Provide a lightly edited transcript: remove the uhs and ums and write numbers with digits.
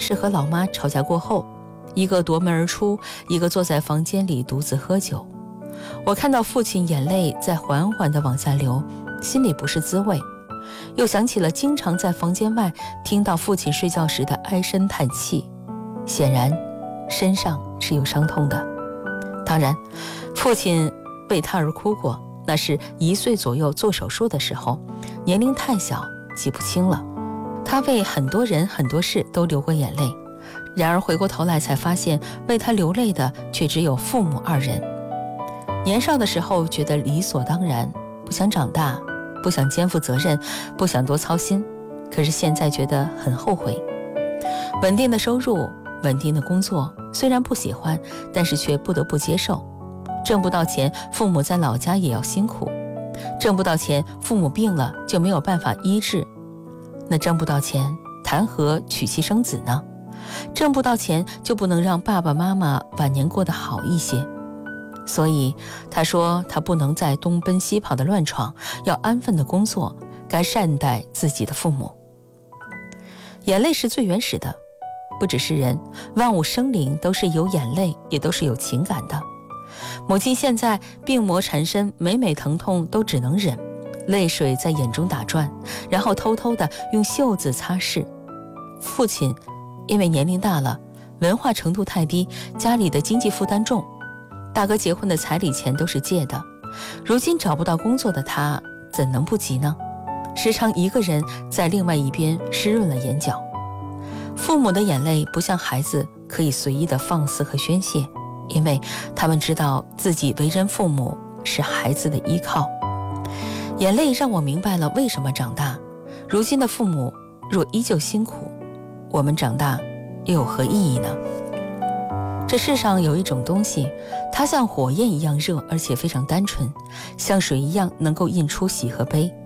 是和老妈吵架过后，一个夺门而出，一个坐在房间里独自喝酒。我看到父亲眼泪在缓缓地往下流，心里不是滋味，又想起了经常在房间外听到父亲睡觉时的唉声叹气，显然身上是有伤痛的。当然，父亲为他而哭过，那是1岁左右做手术的时候，年龄太小记不清了。他为很多人很多事都流过眼泪，然而回过头来才发现，为他流泪的却只有父母2人。年少的时候觉得理所当然，不想长大，不想肩负责任，不想多操心，可是现在觉得很后悔。稳定的收入，稳定的工作，虽然不喜欢，但是却不得不接受。挣不到钱，父母在老家也要辛苦；挣不到钱，父母病了就没有办法医治。那挣不到钱，谈何娶妻生子呢？挣不到钱，就不能让爸爸妈妈晚年过得好一些。所以他说他不能再东奔西跑的乱闯，要安分的工作，该善待自己的父母。眼泪是最原始的，不只是人，万物生灵都是有眼泪，也都是有情感的。母亲现在病魔缠身，每每疼痛都只能忍，泪水在眼中打转，然后偷偷地用袖子擦拭。父亲因为年龄大了，文化程度太低，家里的经济负担重，大哥结婚的彩礼钱都是借的，如今找不到工作的他怎能不急呢？时常一个人在另外一边湿润了眼角。父母的眼泪不像孩子可以随意的放肆和宣泄，因为他们知道自己为人父母是孩子的依靠。眼泪让我明白了为什么长大，如今的父母若依旧辛苦，我们长大又有何意义呢？这世上有一种东西，它像火焰一样热，而且非常单纯，像水一样能够映出喜和悲。